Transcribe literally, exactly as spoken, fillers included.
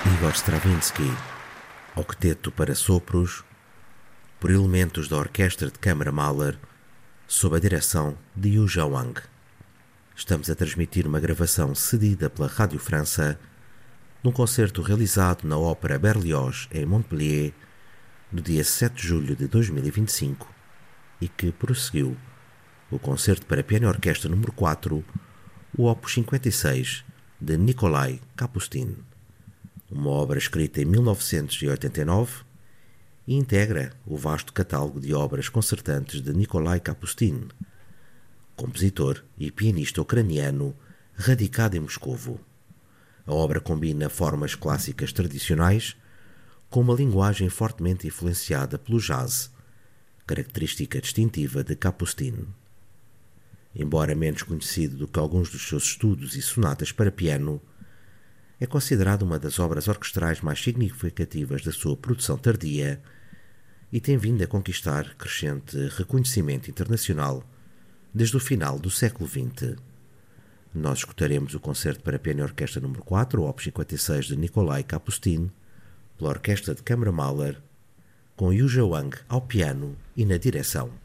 Igor Stravinsky, octeto para sopros, por elementos da Orquestra de Câmara Mahler, sob a direção de Yu Zhawang. Estamos a transmitir uma gravação cedida pela Rádio França, num concerto realizado na Ópera Berlioz, em Montpellier, no dia sete de julho de dois mil e vinte e cinco, e que prosseguiu o concerto para piano e orquestra número quatro, o Opus cinquenta e seis, de Nikolai Kapustin, uma obra escrita em mil novecentos e oitenta e nove e integra o vasto catálogo de obras concertantes de Nikolai Kapustin, compositor e pianista ucraniano radicado em Moscovo. A obra combina formas clássicas tradicionais com uma linguagem fortemente influenciada pelo jazz, característica distintiva de Kapustin. Embora menos conhecido do que alguns dos seus estudos e sonatas para piano, é considerado uma das obras orquestrais mais significativas da sua produção tardia e tem vindo a conquistar crescente reconhecimento internacional desde o final do século vinte. Nós escutaremos o concerto para piano e orquestra número quatro, o Opus cinquenta e seis, de Nikolai Kapustin, pela Orquestra de Câmara Mahler, com Yu Zhawang ao piano e na direção.